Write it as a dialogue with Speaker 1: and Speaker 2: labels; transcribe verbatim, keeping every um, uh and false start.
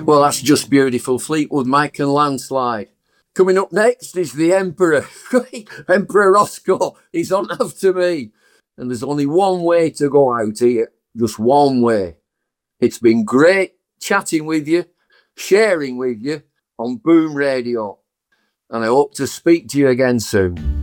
Speaker 1: Well, that's just beautiful. Fleetwood Mac and Landslide. Coming up next is the Emperor. Emperor Roscoe. He's on after me. And there's only one way to go out here. Just one way. It's been great chatting with you, sharing with you on Boom Radio. And I hope to speak to you again soon.